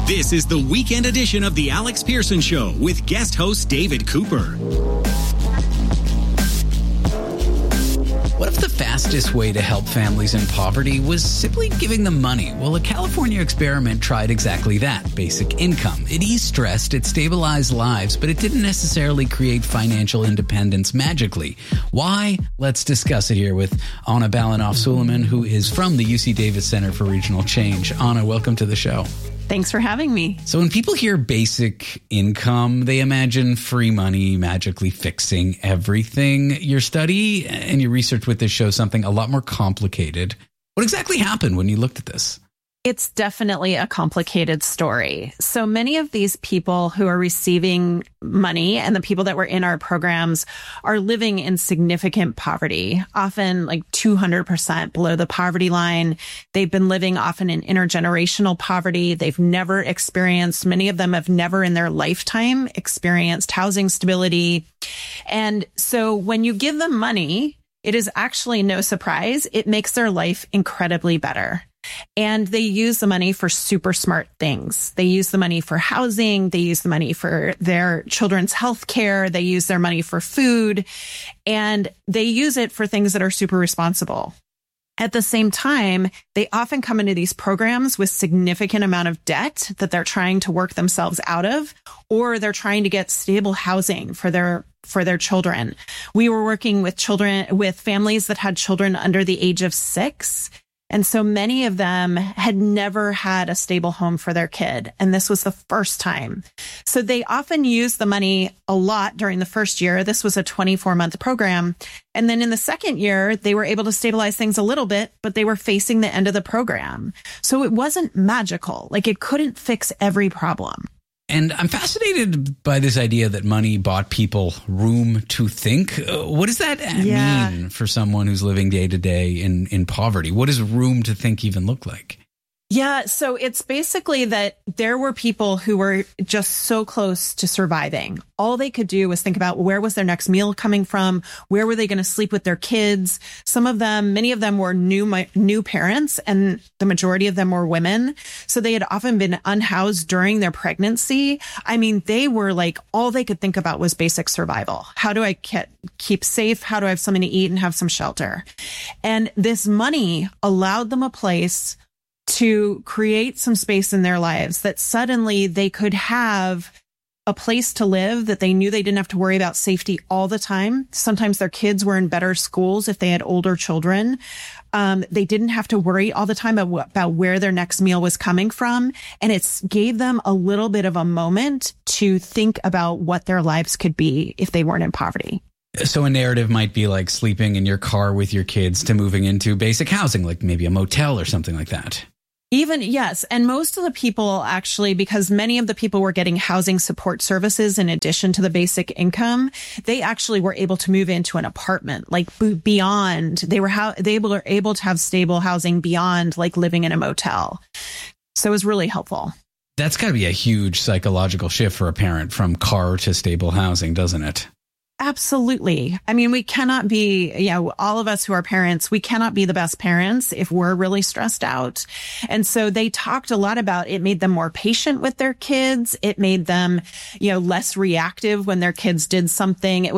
This is the weekend edition of The Alex Pearson Show with guest host David Cooper. What if the fastest way to help families in poverty was simply giving them money? Well, a California experiment tried exactly that, basic income. It eased stress, it stabilized lives, but it didn't necessarily create financial independence magically. Why? Let's discuss it here with Anna Balanoff-Suleiman, who is from the UC Davis Center for Regional Change. Anna, welcome to the show. Thanks for having me. So when people hear basic income, they imagine free money magically fixing everything. Your study and your research with this shows something a lot more complicated. What exactly happened when you looked at this? It's definitely a complicated story. So many of these people who are receiving money and the people that were in our programs are living in significant poverty, often like 200% below the poverty line. They've been living often in intergenerational poverty. They've never experienced, many of them have never in their lifetime experienced housing stability. And so when you give them money, it is actually no surprise. It makes their life incredibly better. And they use the money for super smart things. They use the money for housing. They use the money for their children's health care. They use their money for food. And they use it for things that are super responsible. At the same time, they often come into these programs with significant amount of debt that they're trying to work themselves out of, or they're trying to get stable housing for their children. We were working with families that had children under the age of 6. And so many of them had never had a stable home for their kid. And this was the first time. So they often use the money a lot during the first year. This was a 24-month program. And then in the second year, they were able to stabilize things a little bit, but they were facing the end of the program. So it wasn't magical. Like it couldn't fix every problem. And I'm fascinated by this idea that money bought people room to think. What does that mean for someone who's living day to day in poverty? What does room to think even look like? Yeah, so it's basically that there were people who were just so close to surviving. All they could do was think about where was their next meal coming from? Where were they going to sleep with their kids? Many of them were new parents, and the majority of them were women. So they had often been unhoused during their pregnancy. I mean, they were like, all they could think about was basic survival. How do I keep safe? How do I have something to eat and have some shelter? And this money allowed them a place to create some space in their lives that suddenly they could have a place to live, that they knew they didn't have to worry about safety all the time. Sometimes their kids were in better schools if they had older children. They didn't have to worry all the time about where their next meal was coming from. And it gave them a little bit of a moment to think about what their lives could be if they weren't in poverty. So a narrative might be like sleeping in your car with your kids to moving into basic housing, like maybe a motel or something like that. Yes. And most of the people actually, because many of the people were getting housing support services in addition to the basic income, they actually were able to move into an apartment, like beyond, they were able to have stable housing beyond like living in a motel. So it was really helpful. That's got to be a huge psychological shift for a parent from car to stable housing, doesn't it? Absolutely. I mean, we cannot be, all of us who are parents, we cannot be the best parents if we're really stressed out. And so they talked a lot about it made them more patient with their kids. It made them, less reactive when their kids did something. They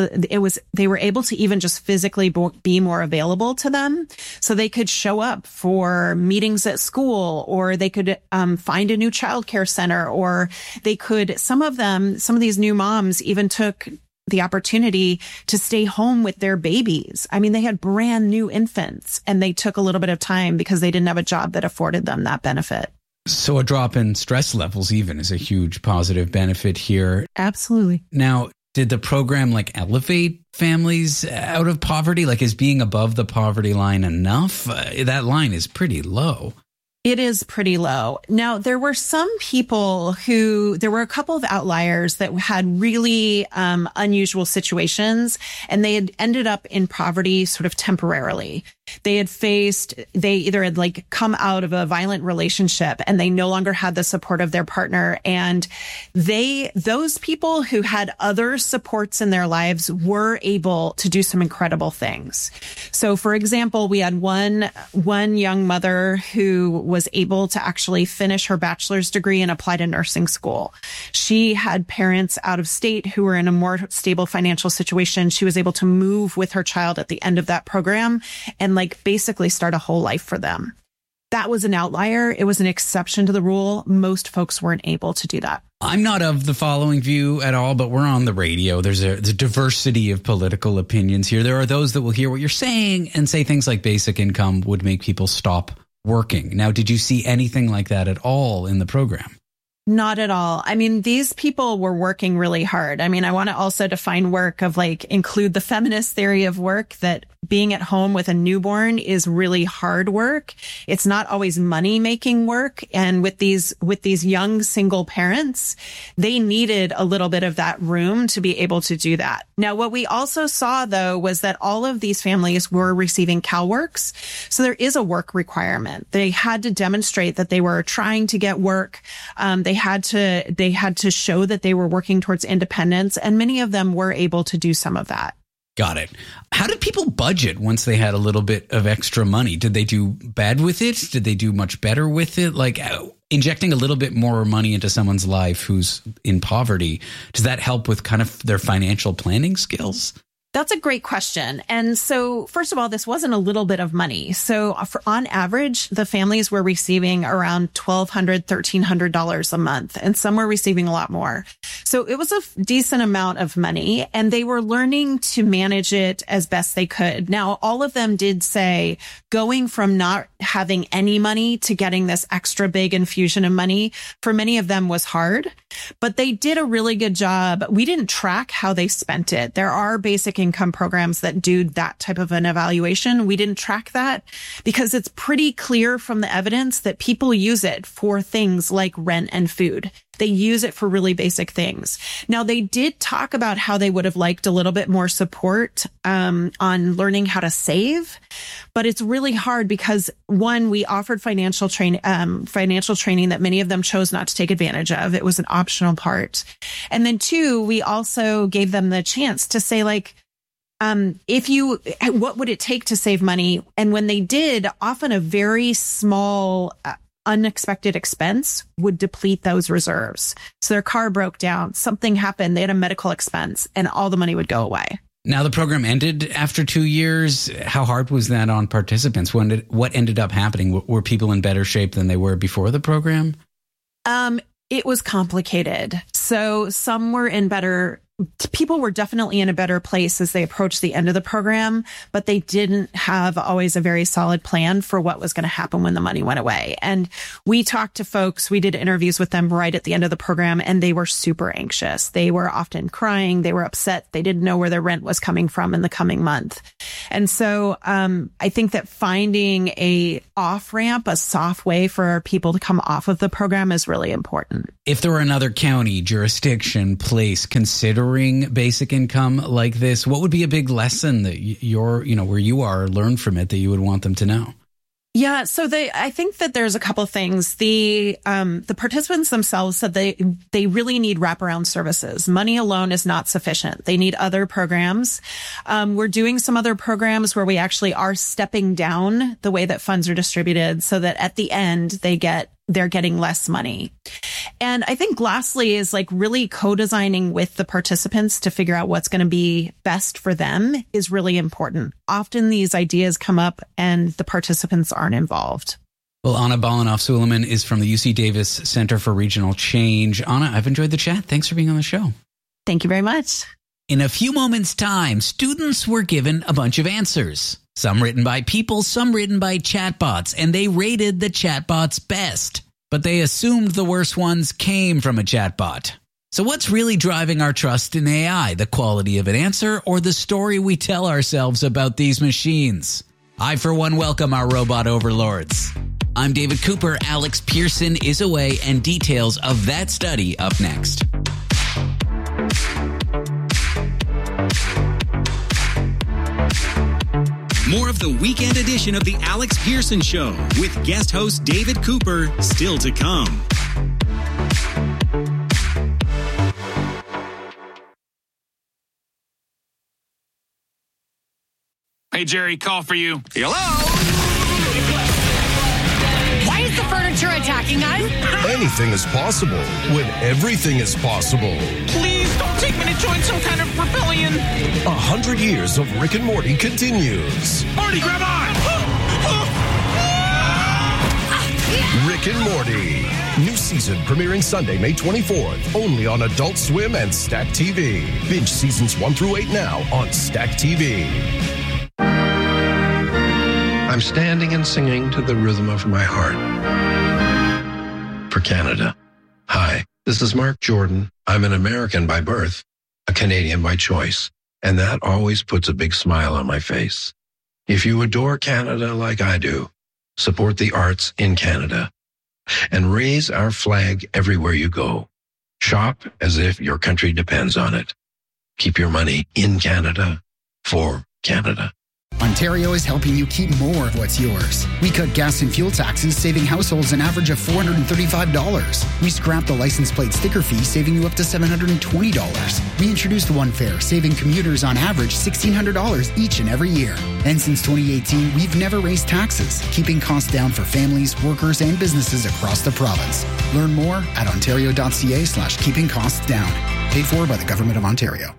were able to even just physically be more available to them. So they could show up for meetings at school, or they could find a new childcare center, or some of these new moms even took the opportunity to stay home with their babies. I mean, they had brand new infants, and they took a little bit of time because they didn't have a job that afforded them that benefit. So a drop in stress levels even is a huge positive benefit here. Absolutely. Now, did the program elevate families out of poverty? Is being above the poverty line enough? That line is pretty low. It is pretty low. Now, there were a couple of outliers that had really unusual situations, and they had ended up in poverty sort of temporarily. They either had like come out of a violent relationship and they no longer had the support of their partner. And those people who had other supports in their lives were able to do some incredible things. So for example, we had one young mother who was able to actually finish her bachelor's degree and apply to nursing school. She had parents out of state who were in a more stable financial situation. She was able to move with her child at the end of that program and like basically start a whole life for them. That was an outlier. It was an exception to the rule. Most folks weren't able to do that. I'm not of the following view at all, but we're on the radio. There's a diversity of political opinions here. There are those that will hear what you're saying and say things like basic income would make people stop working. Now, did you see anything like that at all in the program? Not at all. I mean, these people were working really hard. I mean, I want to also define work of like include the feminist theory of work, that being at home with a newborn is really hard work. It's not always money making work. And with these young single parents, they needed a little bit of that room to be able to do that. Now, what we also saw, though, was that all of these families were receiving CalWORKs. So there is a work requirement. They had to demonstrate that they were trying to get work. They had to show that they were working towards independence. And many of them were able to do some of that. Got it. How did people budget once they had a little bit of extra money? Did they do bad with it? Did they do much better with it? Like injecting a little bit more money into someone's life who's in poverty, does that help with kind of their financial planning skills? That's a great question. And so, first of all, this wasn't a little bit of money. So on average, the families were receiving around $1,200, $1,300 a month, and some were receiving a lot more. So it was a decent amount of money, and they were learning to manage it as best they could. Now, all of them did say going from not having any money to getting this extra big infusion of money, for many of them was hard, but they did a really good job. We didn't track how they spent it. There are basic income programs that do that type of an evaluation. We didn't track that because it's pretty clear from the evidence that people use it for things like rent and food. They use it for really basic things. Now, they did talk about how they would have liked a little bit more support on learning how to save, but it's really hard because, one, we offered financial training that many of them chose not to take advantage of. It was an optional part. And then two, we also gave them the chance to say, like, what would it take to save money? And when they did, often a very small unexpected expense would deplete those reserves. So their car broke down, something happened, they had a medical expense, and all the money would go away. Now, the program ended after 2 years. How hard was that on participants? What ended up happening? Were people in better shape than they were before the program? It was complicated. So people were definitely in a better place as they approached the end of the program, but they didn't have always a very solid plan for what was going to happen when the money went away. And we talked to folks, we did interviews with them right at the end of the program, and they were super anxious. They were often crying. They were upset. They didn't know where their rent was coming from in the coming month. And so I think that finding a off-ramp, a soft way for people to come off of the program is really important. If there were another county, jurisdiction, place considering basic income like this, what would be a big lesson that where you are, learned from it that you would want them to know? Yeah, so I think that there's a couple of things. The participants themselves said they really need wraparound services. Money alone is not sufficient. They need other programs. We're doing some other programs where we actually are stepping down the way that funds are distributed so that at the end they're getting less money. And I think lastly is like really co-designing with the participants to figure out what's going to be best for them is really important. Often these ideas come up and the participants aren't involved. Well, Anna Balanoff-Suleiman is from the UC Davis Center for Regional Change. Anna, I've enjoyed the chat. Thanks for being on the show. Thank you very much. In a few moments' time, students were given a bunch of answers. Some written by people, some written by chatbots, and they rated the chatbots best. But they assumed the worst ones came from a chatbot. So what's really driving our trust in AI? The quality of an answer or the story we tell ourselves about these machines? I, for one, welcome our robot overlords. I'm David Cooper. Alex Pearson is away, and details of that study up next. More of the weekend edition of The Alex Pearson Show with guest host David Cooper still to come. Hey, Jerry, call for you. Hello? Why is the furniture attacking us? Anything is possible when everything is possible. Please don't take me to join some kind of rebellion. 100 years of Rick and Morty continues. Marty, grab on! Rick and Morty. New season premiering Sunday, May 24th. Only on Adult Swim and Stack TV. Binge seasons 1 through 8 now on Stack TV. I'm standing and singing to the rhythm of my heart. For Canada. Hi, this is Mark Jordan. I'm an American by birth, a Canadian by choice, and that always puts a big smile on my face. If you adore Canada like I do, support the arts in Canada and raise our flag everywhere you go. Shop as if your country depends on it. Keep your money in Canada for Canada. Ontario is helping you keep more of what's yours. We cut gas and fuel taxes, saving households an average of $435. We scrapped the license plate sticker fee, saving you up to $720. We introduced One Fare, saving commuters on average $1,600 each and every year. And since 2018, we've never raised taxes, keeping costs down for families, workers, and businesses across the province. Learn more at ontario.ca/keeping costs down. Paid for by the Government of Ontario.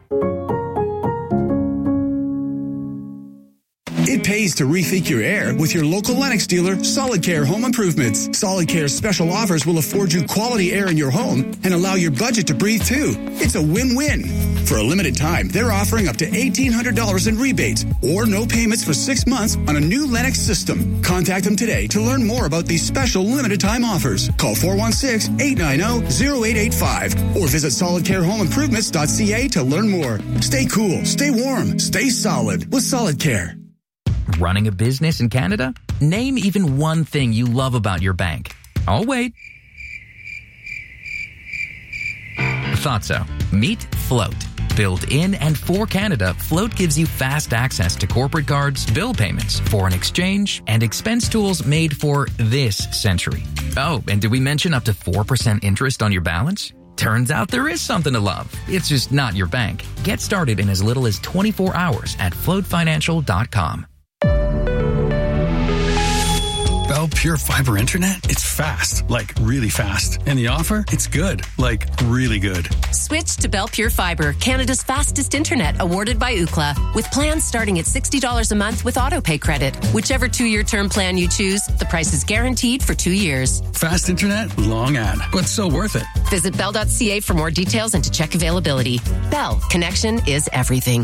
It pays to rethink your air with your local Lennox dealer, Solid Care Home Improvements. Solid Care's special offers will afford you quality air in your home and allow your budget to breathe too. It's a win-win. For a limited time, they're offering up to $1,800 in rebates or no payments for 6 months on a new Lennox system. Contact them today to learn more about these special limited time offers. Call 416-890-0885 or visit solidcarehomeimprovements.ca to learn more. Stay cool, stay warm, stay solid with Solid Care. Running a business in Canada? Name even one thing you love about your bank. I'll wait. Thought so. Meet Float. Built in and for Canada, Float gives you fast access to corporate cards, bill payments, foreign exchange, and expense tools made for this century. Oh, and did we mention up to 4% interest on your balance? Turns out there is something to love. It's just not your bank. Get started in as little as 24 hours at floatfinancial.com. Bell Pure Fiber Internet? It's fast, like really fast. And the offer? It's good, like really good. Switch to Bell Pure Fiber, Canada's fastest internet, awarded by Ookla, with plans starting at $60 a month with autopay credit. Whichever 2-year term plan you choose, the price is guaranteed for 2 years. Fast internet, long ad, but so worth it. Visit bell.ca for more details and to check availability. Bell, connection is everything.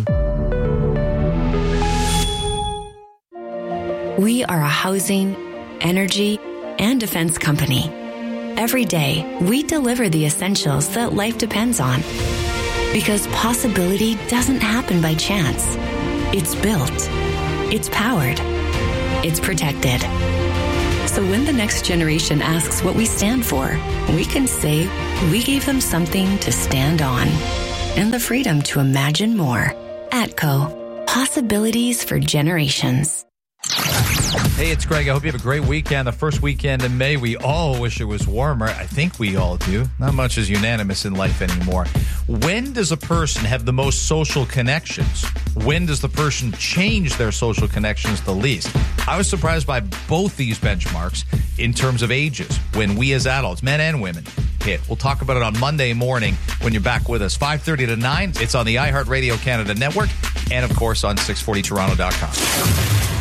We are a housing, energy, and defense company. Every day, we deliver the essentials that life depends on. Because possibility doesn't happen by chance. It's built. It's powered. It's protected. So when the next generation asks what we stand for, we can say we gave them something to stand on. And the freedom to imagine more. ATCO. Possibilities for generations. Hey, it's Greg. I hope you have a great weekend. The first weekend in May. We all wish it was warmer. I think we all do. Not much is unanimous in life anymore. When does a person have the most social connections? When does the person change their social connections the least? I was surprised by both these benchmarks in terms of ages when we as adults, men and women, hit. We'll talk about it on Monday morning when you're back with us. 5:30 to 9. It's on the iHeartRadio Canada Network and, of course, on 640toronto.com.